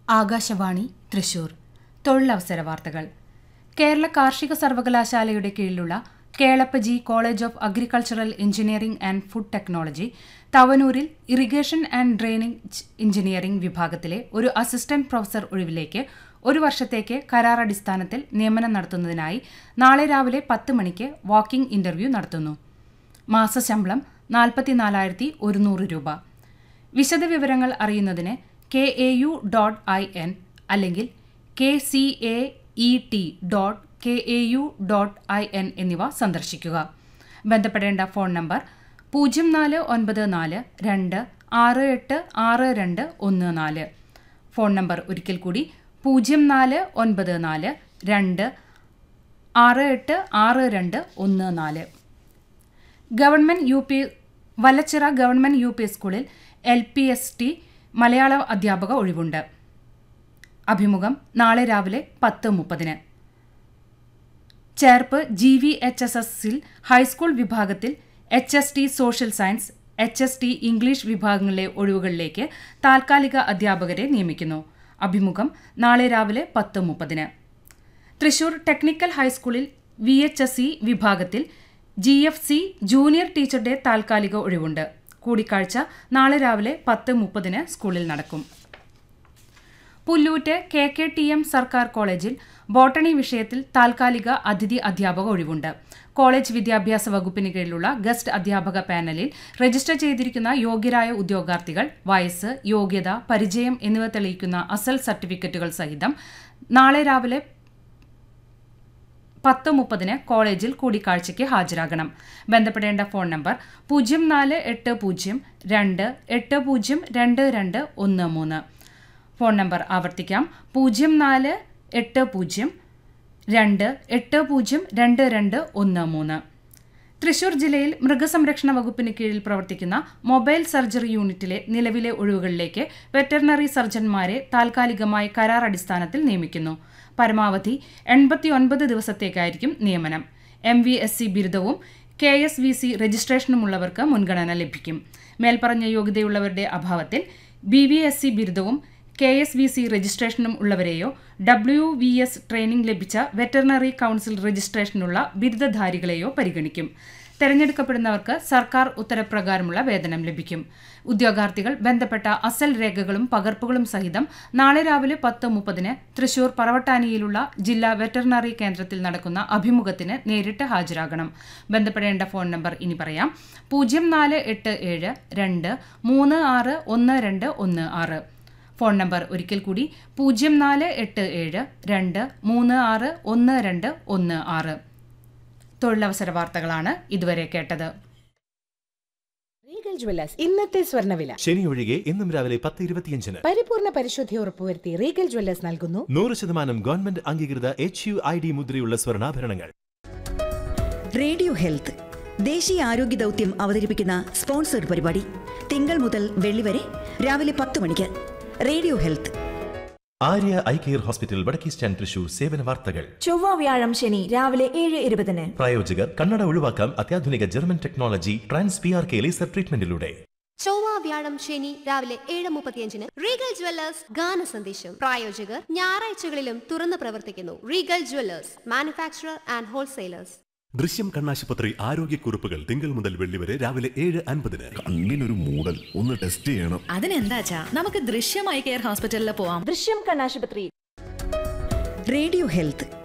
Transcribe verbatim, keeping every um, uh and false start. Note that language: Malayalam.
ആകാശവാണി തൃശൂർ. തൊഴിലവസര വാർത്തകൾ. കേരള കാർഷിക സർവകലാശാലയുടെ കീഴിലുള്ള Kelappaji college of agricultural engineering and food technology തവനൂരിൽ irrigation and drainage engineering വിഭാഗത്തിലെ ഒരു അസിസ്റ്റന്റ് പ്രൊഫസർ ഒഴിവിലേക്ക് ഒരു വർഷത്തേക്ക് കരാർ അടിസ്ഥാനത്തിൽ നിയമനം നടത്തുന്നതിനായി നാളെ രാവിലെ പത്ത് മണിക്ക് വാക്കിംഗ് ഇന്റർവ്യൂ നടത്തുന്നു. മാസശമ്പളം നാൽപ്പത്തിനാലായിരത്തി ഒരുന്നൂറ് രൂപ. വിശദവിവരങ്ങൾ അറിയുന്നതിന് K A U dot I N അല്ലെങ്കിൽ K C A E T dot K A U dot I N എന്നിവ സന്ദർശിക്കുക. ബന്ധപ്പെടേണ്ട ഫോൺ നമ്പർ പൂജ്യം നാല് ഒൻപത് നാല് രണ്ട് ആറ് എട്ട് ആറ് രണ്ട് ഒന്ന് നാല്. ഫോൺ നമ്പർ ഒരിക്കൽ കൂടി പൂജ്യം നാല് ഒൻപത് നാല് രണ്ട് ആറ് എട്ട് ആറ് രണ്ട് ഒന്ന് നാല്. Government U P Vallachira government U P സ്കൂളിൽ എൽ പി എസ് ടി മലയാള അധ്യാപക ഒഴിവുണ്ട്. അഭിമുഖം നാളെ രാവിലെ പത്ത് മുപ്പതിന്. Cherpu G V H S എസിൽ ഹൈസ്കൂൾ വിഭാഗത്തിൽ H S T social science, H S T English വിഭാഗങ്ങളിലെ ഒഴിവുകളിലേക്ക് താൽക്കാലിക അധ്യാപകരെ നിയമിക്കുന്നു. അഭിമുഖം നാളെ രാവിലെ പത്ത് മുപ്പതിന്. തൃശൂർ ടെക്നിക്കൽ ഹൈസ്കൂളിൽ വി എച്ച് എസ് സി വിഭാഗത്തിൽ ജി എഫ് സി ജൂനിയർ ടീച്ചറുടെ താൽക്കാലിക ഒഴിവുണ്ട്. കൂടിക്കാഴ്ച നാളെ രാവിലെ പത്ത് മുപ്പതിന് സ്കൂളിൽ നടക്കും. Pullut K K T M സർക്കാർ കോളേജിൽ ബോട്ടണി വിഷയത്തിൽ താൽക്കാലിക അതിഥി അധ്യാപക ഒഴിവുണ്ട്. കോളേജ് വിദ്യാഭ്യാസ വകുപ്പിന് കീഴിലുള്ള ഗസ്റ്റ് അധ്യാപക പാനലിൽ രജിസ്റ്റർ ചെയ്തിരിക്കുന്ന യോഗ്യരായ ഉദ്യോഗാർത്ഥികൾ വയസ്സ്, യോഗ്യത, പരിചയം എന്നിവ തെളിയിക്കുന്ന അസൽ സർട്ടിഫിക്കറ്റുകൾ സഹിതം നാളെ രാവിലെ പത്ത് മുപ്പതിന് കോളേജിൽ കൂടിക്കാഴ്ചയ്ക്ക് ഹാജരാകണം. ബന്ധപ്പെടേണ്ട ഫോൺ നമ്പർ പൂജ്യം നാല് എട്ട് പൂജ്യം രണ്ട് എട്ട് പൂജ്യം രണ്ട് രണ്ട് ഒന്ന് മൂന്ന്. ഫോൺ നമ്പർ ആവർത്തിക്കാം. പൂജ്യം നാല് എട്ട് പൂജ്യം രണ്ട് എട്ട് പൂജ്യം രണ്ട് രണ്ട് ഒന്ന് മൂന്ന്. തൃശൂർ ജില്ലയിൽ മൃഗസംരക്ഷണ വകുപ്പിന് കീഴിൽ പ്രവർത്തിക്കുന്ന മൊബൈൽ സർജറി യൂണിറ്റിലെ നിലവിലെ ഒഴിവുകളിലേക്ക് വെറ്ററിനറി സർജൻമാരെ താൽക്കാലികമായി കരാർ അടിസ്ഥാനത്തിൽ നിയമിക്കുന്നു. പരമാവധി എൺപത്തി ഒൻപത് ദിവസത്തേക്കായിരിക്കും നിയമനം. എം വി എസ് സി ബിരുദവും കെ എസ് വി സി രജിസ്ട്രേഷനുമുള്ളവർക്ക് മുൻഗണന ലഭിക്കും. മേൽപ്പറഞ്ഞ യോഗ്യതയുള്ളവരുടെ അഭാവത്തിൽ ബി വി എസ് സി ബിരുദവും കെ എസ് വി സി രജിസ്ട്രേഷനും ഉള്ളവരെയോ ഡബ്ല്യു വി എസ് ട്രെയിനിംഗ് ലഭിച്ച വെറ്ററിനറി കൗൺസിൽ രജിസ്ട്രേഷനുള്ള ബിരുദധാരികളെയോ പരിഗണിക്കും. തെരഞ്ഞെടുക്കപ്പെടുന്നവർക്ക് സർക്കാർ ഉത്തരപ്രകാരമുള്ള വേതനം ലഭിക്കും. ഉദ്യോഗാർത്ഥികൾ ബന്ധപ്പെട്ട അസൽ രേഖകളും പകർപ്പുകളും സഹിതം നാളെ രാവിലെ പത്ത് മുപ്പതിന് തൃശൂർ പറവട്ടാനിയിലുള്ള ജില്ലാ വെറ്ററിനറി കേന്ദ്രത്തിൽ നടക്കുന്ന അഭിമുഖത്തിന് നേരിട്ട് ഹാജരാകണം. ബന്ധപ്പെടേണ്ട ഫോൺ നമ്പർ ഇനി പറയാം. പൂജ്യം നാല് എട്ട് ഏഴ് രണ്ട് മൂന്ന് ആറ് ഒന്ന് രണ്ട് ഒന്ന് ആറ്. ഫോൺ നമ്പർ ഒരിക്കൽ കൂടി പൂജ്യം നാല് എട്ട് ഏഴ് രണ്ട് മൂന്ന് ആറ് ഒന്ന് രണ്ട് ഒന്ന് ആറ്. തൊഴിലവസര വാർത്തകളാണ് ഇതുവരെ കേട്ടത്. റീഗൽ ജ്വല്ലേഴ്സ് ഇന്നത്തെ സ്വർണ്ണവില. ശനി ഒഴികെ ഇന്നും രാവിലെ പത്ത് ഇരുപത്തിയഞ്ചിന് പരിപൂർണ പരിശുദ്ധി ഉറപ്പുവരുത്തി റീഗൽ ജ്വല്ലേഴ്സ് നൽകുന്നു നൂറ് ശതമാനം ഗവൺമെന്റ് അംഗീകൃത എച്ച് യു ഐ ഡി മുദ്രയുള്ള സ്വർണ്ണാഭരണങ്ങൾ. റേഡിയോ ഹെൽത്ത് ദേശീയ ആരോഗ്യ ദൗത്യം അവതരിപ്പിക്കുന്ന സ്പോൺസർഡ് പരിപാടി തിങ്കൾ മുതൽ വെള്ളി വരെ രാവിലെ പത്ത് മണിക്ക്. Radio health. Arya eye care hospital വടക്കേ സ്റ്റാൻഡ് തൃശൂർ. സേവന വാർത്തകൾ. ചൊവ്വ വ്യാഴം ശനി രാവിലെ ഏഴ് ഇരുപതിന്. പ്രായോജകർ കണ്ണട ഒഴിവാക്കാം അത്യാധുനിക German technology trans P R K laser ട്രീറ്റ്മെന്റിലൂടെ. ചൊവ്വ വ്യാഴം ശനി രാവിലെ ഏഴ് മുപ്പത്തിയഞ്ചിന് റീഗൽ ജ്വല്ലേഴ്സ് ഗാന സന്ദേശം. പ്രായോജകർ ഞായറാഴ്ചകളിലും തുറന്നു പ്രവർത്തിക്കുന്നു. Regal Jewellers manufacturer and wholesalers. ദൃശ്യം കണ്ണാശുപത്രി ആരോഗ്യക്കുറിപ്പുകൾ തിങ്കൾ മുതൽ വെള്ളി വരെ രാവിലെ ഏഴ് അൻപതിന്. കണ്ണിനൊരു മൂടൽ ഒന്ന് ടെസ്റ്റ് ചെയ്യണം. അതിനെന്താച്ചാ നമുക്ക് ദൃശ്യം ഐ കെയർ ഹോസ്പിറ്റലിൽ പോവാം. ദൃശ്യം കണ്ണാശുപത്രി. Radio health